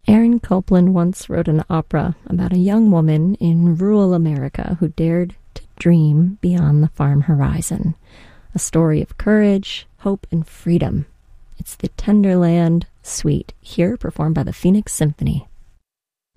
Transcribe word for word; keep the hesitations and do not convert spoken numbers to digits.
Aaron Copland once wrote an opera about a young woman in rural America who dared to dream beyond the farm horizon. A story of courage, hope, and freedom. It's the Tenderland Suite, here performed by the Phoenix Symphony.